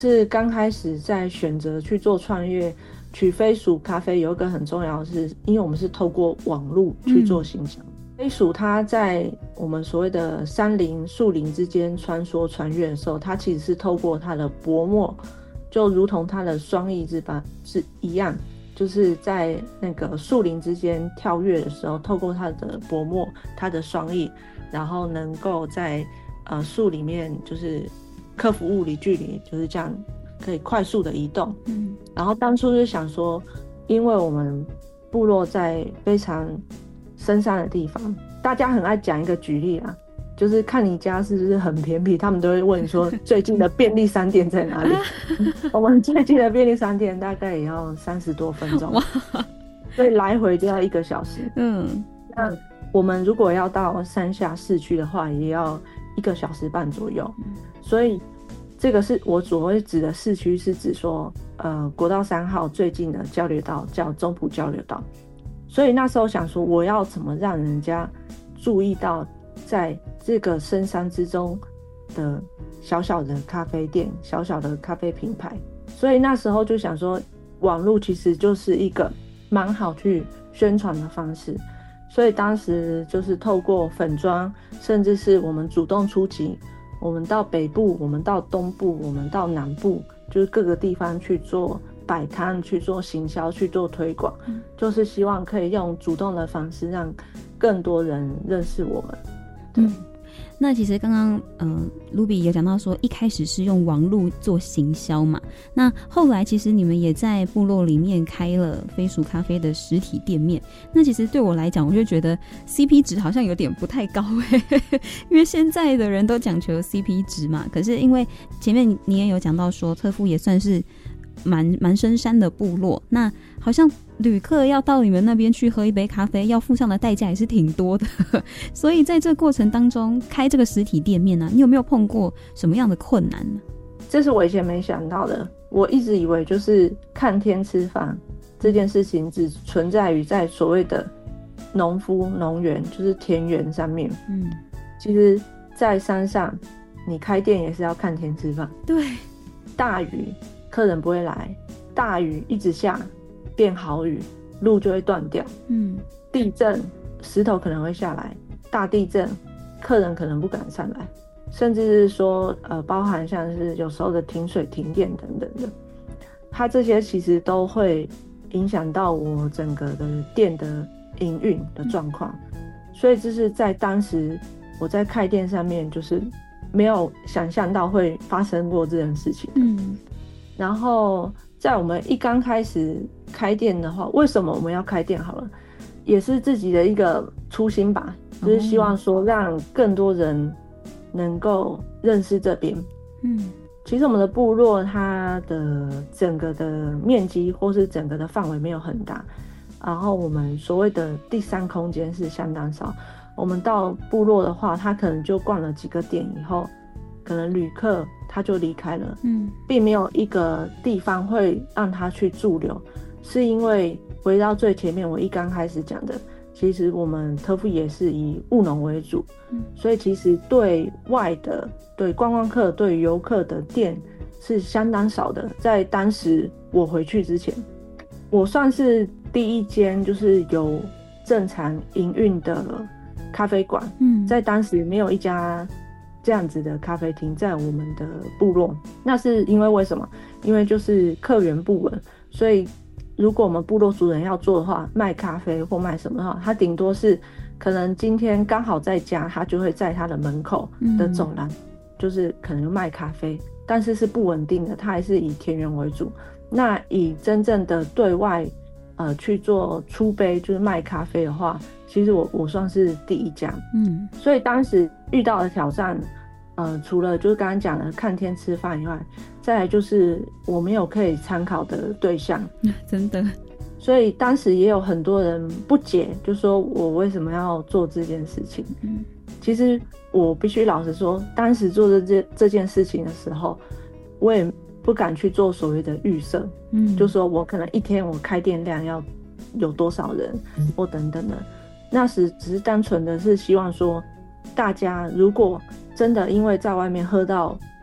是刚开始在选择去做创业，取飞鼠咖啡有一个很重要的是，因为我们是透过网络去做行销。飞鼠它在我们所谓的山林树林之间穿梭穿越的时候，它其实是透过它的薄膜，就如同它的双翼是一样，就是在那个树林之间跳跃的时候，透过它的薄膜，它的双翼，然后能够在树里面就是克服物理距离，就是这样可以快速的移动。然后当初就想说，因为我们部落在非常深山的地方，大家很爱讲一个举例啊，就是看你家是不是很偏僻，他们都会问说最近的便利商店在哪里。我们最近的便利商店大概也要30多分钟，所以来回就要1个小时。那我们如果要到山下市区的话，也要1个小时半左右。所以这个是我所谓指的市区，是指说国道3号最近的交流道叫中埔交流道。所以那时候想说，我要怎么让人家注意到在这个深山之中的小小的咖啡店、小小的咖啡品牌。所以那时候就想说，网络其实就是一个蛮好去宣传的方式。所以当时就是透过粉专，甚至是我们主动出击，我们到北部，我们到东部，我们到南部，就是各个地方去做摆摊，去做行销，去做推广，就是希望可以用主动的方式让更多人认识我们。对。 那其实刚刚Ruby 有讲到说，一开始是用网络做行销嘛，那后来其实你们也在部落里面开了飞鼠咖啡的实体店面。那其实对我来讲，我就觉得 CP 值好像有点不太高因为现在的人都讲求 CP 值嘛。可是因为前面你也有讲到说，特富也算是蛮深山的部落，那好像旅客要到你们那边去喝一杯咖啡，要付上的代价也是挺多的所以在这过程当中，开这个实体店面你有没有碰过什么样的困难呢？ 这是我以前没想到的。我一直以为就是看天吃饭这件事情只存在于在所谓的农夫农园，就是田园上面。其实在山上你开店也是要看天吃饭。 对， 大雨客人不会来，大雨一直下变好雨，路就会断掉。地震石头可能会下来，大地震客人可能不敢上来，甚至是说包含像是有时候的停水停电等等的，它这些其实都会影响到我整个的店的营运的状况。所以这是在当时我在开店上面就是没有想象到会发生过这件事情。然后在我们一刚开始开店的话，为什么我们要开店好了，也是自己的一个初心吧，就是希望说让更多人能够认识这边。其实我们的部落它的整个的面积或是整个的范围没有很大，然后我们所谓的第三空间是相当少。我们到部落的话，他可能就逛了几个点以后，可能旅客他就离开了，并没有一个地方会让他去驻留。是因为回到最前面我一刚开始讲的，其实我们特富也是以务农为主，所以其实对外的对观光客对游客的店是相当少的。在当时我回去之前，我算是第一间就是有正常营运的咖啡馆，在当时没有一家这样子的咖啡厅在我们的部落。那是因为为什么？因为就是客源不稳，所以如果我们部落族人要做的话，卖咖啡或卖什么的话，他顶多是可能今天刚好在家，他就会在他的门口的走廊，就是可能卖咖啡，但是是不稳定的，他还是以田园为主。那以真正的对外去做出杯，就是卖咖啡的话，其实我算是第一家。所以当时遇到的挑战除了就是刚刚讲的看天吃饭以外，再来就是我没有可以参考的对象。 真的。 所以当时也有很多人不解，就说我为什么要做这件事情。其实我必须老实说，当时做这件事情的时候，我也不敢去做所谓的预设，就说我可能一天我开店量要有多少人，或等等的。那时只是单纯的是希望说，大家如果真的因为在外面喝到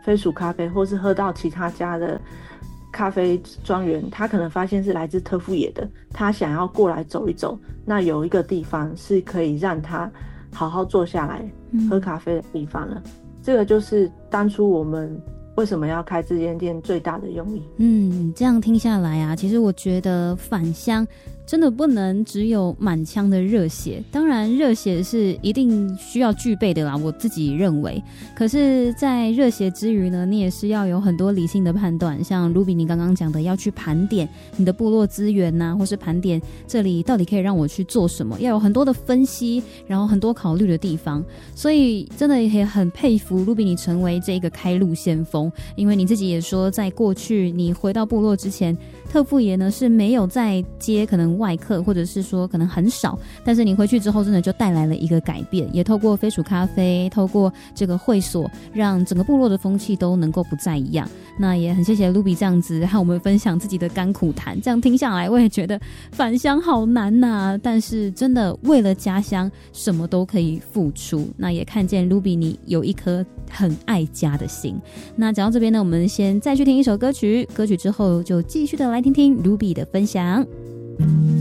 飞鼠咖啡，或是喝到其他家的咖啡庄园，他可能发现是来自特富野的，他想要过来走一走，那有一个地方是可以让他好好坐下来喝咖啡的地方了。这个就是当初我们为什么要开这间店最大的用意。 这样听下来啊，其实我觉得返乡真的不能只有满腔的热血，当然热血是一定需要具备的啦，我自己认为。可是在热血之余呢，你也是要有很多理性的判断，像 Ruby 你刚刚讲的，要去盘点你的部落资源啊，或是盘点这里到底可以让我去做什么，要有很多的分析，然后很多考虑的地方。所以真的也很佩服 Ruby 你成为这个开路先锋，因为你自己也说，在过去你回到部落之前，特富野呢是没有在接可能外客，或者是说可能很少，但是你回去之后真的就带来了一个改变，也透过飞鼠咖啡，透过这个会所，让整个部落的风气都能够不再一样。那也很谢谢 Ruby 这样子和我们分享自己的甘苦谈，这样听下来我也觉得返乡好难啊，但是真的为了家乡什么都可以付出。那也看见 Ruby 你有一颗很爱家的心。那讲到这边呢，我们先再去听一首歌曲，歌曲之后就继续的来听听 Ruby 的分享。